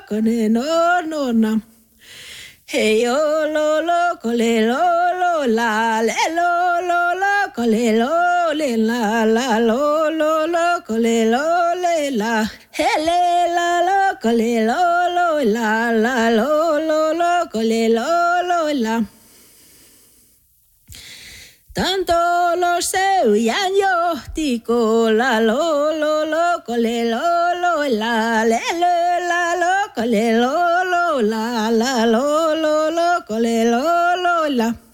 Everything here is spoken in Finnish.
kone no no na. Hey yo lo lo kole lo lo la le lo kole lo le la lo kole lo le la hele la kole lo la lo kole lo la. Tanto lo seuyan yohtiko la lo kole lo la le lo kole lo la kole lo la.